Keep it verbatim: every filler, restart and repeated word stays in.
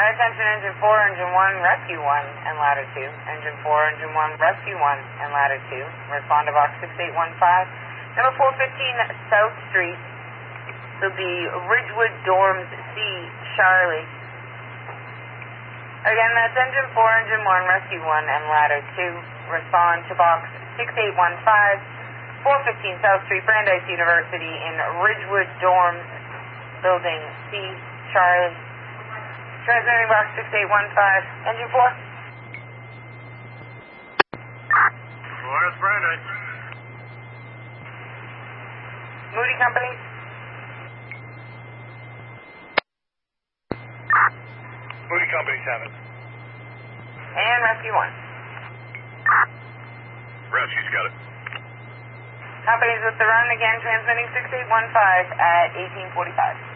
Attention Engine four, Engine one, Rescue one, and Ladder two. Engine four, Engine one, Rescue one, and Ladder two. Respond to box six eight one five. Number four fifteen South Street. This will be Ridgewood Dorms C, Charlie. Again, that's Engine four, Engine one, Rescue one, and Ladder two. Respond to box six eight one five, four fifteen South Street, Brandeis University in Ridgewood Dorms, Building C, Charlie. Transmitting box six eight one five, Engine four. four, that's Brandeis. Moody Company. Moody Company seven. And Rescue one. Rescue's got it. Companies with the run again, transmitting six eight one five at eighteen forty-five.